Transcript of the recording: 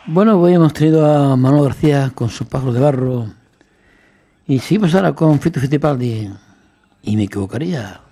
Bueno, hoy hemos traído a Manolo García con su pájaro de barro y seguimos ahora con Fito Fittipaldi y me equivocaría.